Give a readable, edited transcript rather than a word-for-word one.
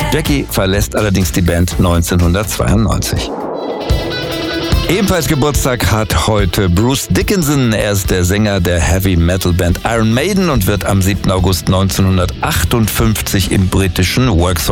Jackie verlässt allerdings die Band 1992. Ebenfalls Geburtstag hat heute Bruce Dickinson. Er ist der Sänger der Heavy-Metal-Band Iron Maiden und wird am 7. August 1958 im britischen Worksop